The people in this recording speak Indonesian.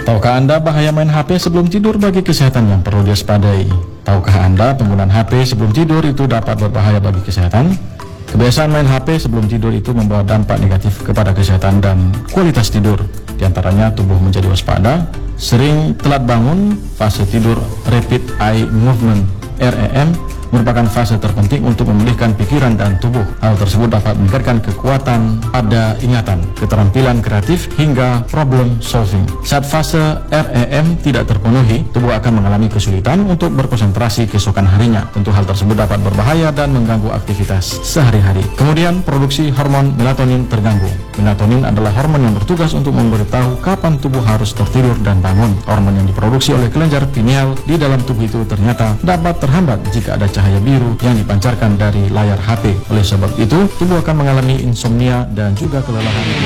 Tahukah Anda bahaya main HP sebelum tidur bagi kesehatan yang perlu diwaspadai? Tahukah Anda penggunaan HP sebelum tidur itu dapat berbahaya bagi kesehatan? Kebiasaan main HP sebelum tidur itu membawa dampak negatif kepada kesehatan dan kualitas tidur. Di antaranya tubuh menjadi waspada, sering telat bangun, fase tidur rapid eye movement REM merupakan fase terpenting untuk memulihkan pikiran dan tubuh. Hal tersebut dapat meningkatkan kekuatan pada ingatan, keterampilan kreatif, hingga problem solving. Saat fase REM tidak terpenuhi, tubuh akan mengalami kesulitan untuk berkonsentrasi keesokan harinya. Tentu hal tersebut dapat berbahaya dan mengganggu aktivitas sehari-hari. Kemudian produksi hormon melatonin terganggu. Melatonin adalah hormon yang bertugas untuk memberitahu kapan tubuh harus tertidur dan bangun. Hormon yang diproduksi oleh kelenjar pineal di dalam tubuh itu ternyata dapat terhambat jika ada cahaya biru yang dipancarkan dari layar HP. Oleh sebab itu, tubuh akan mengalami insomnia dan juga kelelahan.